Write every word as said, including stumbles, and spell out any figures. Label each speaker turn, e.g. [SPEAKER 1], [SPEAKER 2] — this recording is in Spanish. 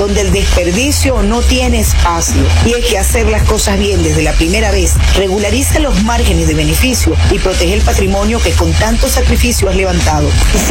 [SPEAKER 1] donde el desperdicio no tiene espacio. Y es que hacer las cosas bien desde la primera vez regulariza los márgenes de beneficio y protege el patrimonio que con tanto sacrificio has levantado.